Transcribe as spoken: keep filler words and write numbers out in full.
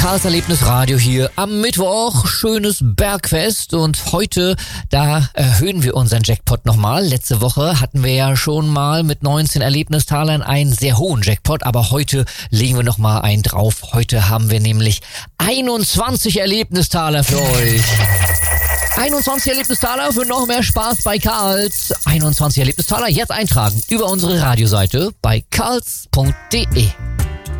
Karls Erlebnisradio hier am Mittwoch. Schönes Bergfest und heute, da erhöhen wir unseren Jackpot nochmal. Letzte Woche hatten wir ja schon mal mit neunzehn Erlebnistalern einen sehr hohen Jackpot, aber heute legen wir nochmal einen drauf. Heute haben wir nämlich einundzwanzig Erlebnistaler für euch. einundzwanzig Erlebnistaler für noch mehr Spaß bei Karls. einundzwanzig Erlebnistaler jetzt eintragen über unsere Radioseite bei karls punkt de.